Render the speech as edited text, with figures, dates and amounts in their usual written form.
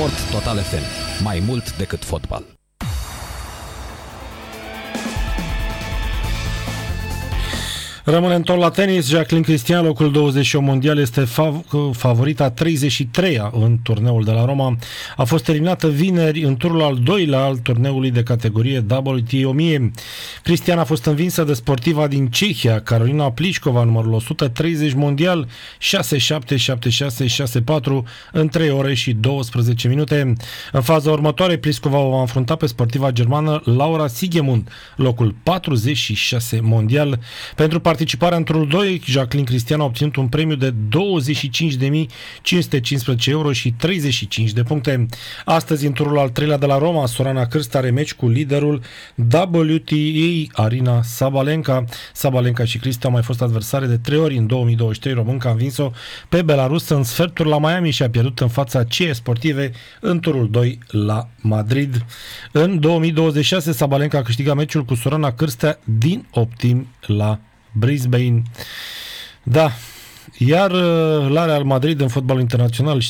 Sport Total FM. Mai mult decât fotbal. Rămânem tot la tenis. Jacqueline Cristian, locul 28 mondial, este favorita 33-a în turneul de la Roma. A fost eliminată vineri în turul al doilea al turneului de categorie WTA 1000. Cristian a fost învinsă de sportiva din Cehia, Carolina Pliskova, numărul 130 mondial, 6-7, 7-6, 6-4 în 3 ore și 12 minute. În faza următoare, Pliskova o va înfrunta pe sportiva germană Laura Siegemund, locul 46 mondial. Pentru participarea în turul 2, Jacqueline Cristian a obținut un premiu de 25.515 euro și 35 de puncte. Astăzi, în turul al treilea de la Roma, Sorana Cârst are meci cu liderul WTA, Arina Sabalenka. Sabalenka și Cârst au mai fost adversare de 3 ori în 2023. Românca a învins-o pe belarusă în sferturi la Miami și a pierdut în fața CE Sportive în turul 2 la Madrid. În 2026, Sabalenka a câștigat meciul cu Sorana Cârstea din optim la Brisbane. Da, iar la Real Madrid în fotbalul internațional